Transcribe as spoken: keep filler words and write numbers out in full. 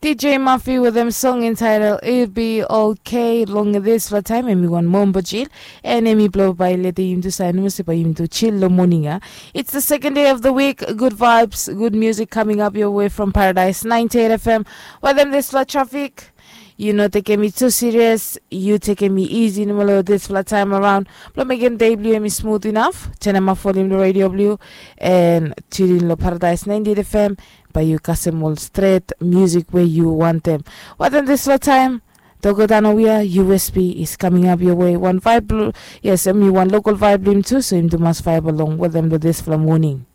D J Murphy with them song entitled It'll Be Okay. Long this for time and we want Mombo Chill and Emi blow by Lete Yim to sign Musipa Yim to chill the morning. It's the second day of the week. Good vibes, good music coming up your way from Paradise ninety-eight F M. Well them this for traffic. You know taking me too serious, you taking me easy no matter this flat time around. But making W me smooth enough. Channel volume the radio blue and tuning the Paradise ninety-eight F M. But you custom all straight music where you want them. What in this time? Togodanowia U S B is coming up your way. One vibe, yes, I mean one local vibe bloom too. So him to must vibe along with them to this for morning.